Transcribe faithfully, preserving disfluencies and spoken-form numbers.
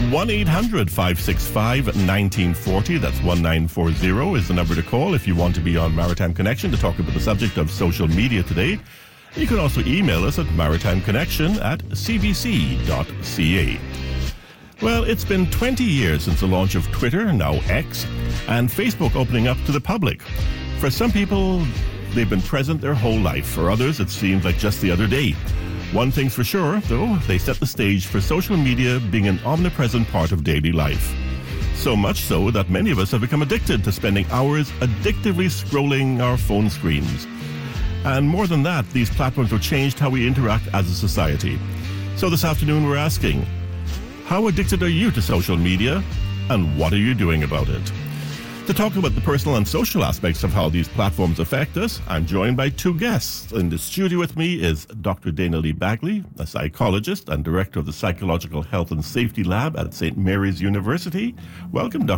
one eight hundred five six five one nine four zero. That's one nine four zero is the number to call if you want to be on Maritime Connection to talk about the subject of social media today. You can also email us at maritimeconnection at c b c dot c a. Well, it's been twenty years since the launch of Twitter, now X, and Facebook opening up to the public. For some people, they've been present their whole life. For others, it seems like just the other day. One thing's for sure, though, they set the stage for social media being an omnipresent part of daily life. So much so that many of us have become addicted to spending hours addictively scrolling our phone screens. And more than that, these platforms have changed how we interact as a society. So this afternoon we're asking, how addicted are you to social media, and what are you doing about it? To talk about the personal and social aspects of how these platforms affect us, I'm joined by two guests. In the studio with me is Doctor Dana Lee Bagley, a psychologist and director of the Psychological Health and Safety Lab at Saint Mary's University. Welcome, Doctor